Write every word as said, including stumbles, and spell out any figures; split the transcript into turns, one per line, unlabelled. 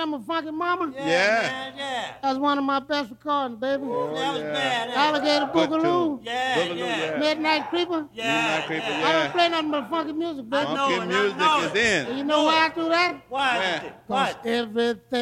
remember Funky Mama?
Yeah,
Yeah.
man, yeah.
That's one of my best recordings, baby.
Oh,
that was
yeah.
bad. eh?
Alligator
Good
Boogaloo.
tune.
Yeah,
Boogaloo,
yeah.
Midnight Creeper.
Yeah,
Midnight Creeper,
yeah.
I don't
yeah.
play nothing but funky music, baby.
I know
Funky
it, I
music
know
is
it.
in.
And you know why I do that?
Why?
Man.
Why?
Cause everything